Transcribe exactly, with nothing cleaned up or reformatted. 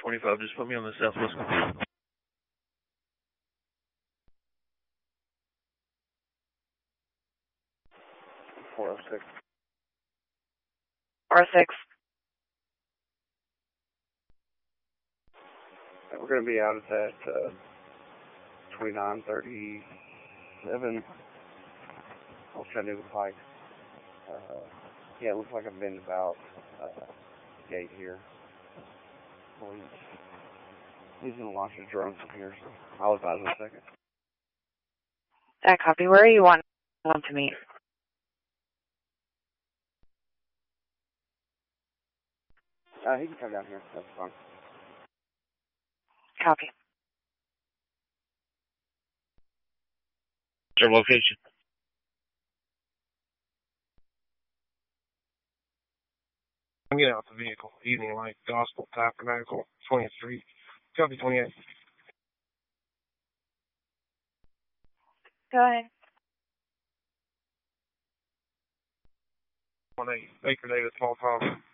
twenty-five, just put me on the southwest. four oh six. four oh six. We're going to be out at that uh, twenty-nine thirty-seven Old Chattanooga Pike. Uh, yeah, it looks like I've been about uh, gate here. Well, he's he's going to launch his drone from here, so I'll advise in a second. That copy. Where are you want, want to meet? Uh, he can come down here. That's fine. Copy. Your location. I'm getting out the vehicle. Evening Light Gospel Tabernacle, twentieth Street. Copy twenty-eight. Go ahead. one eight. Baker Davis, small town.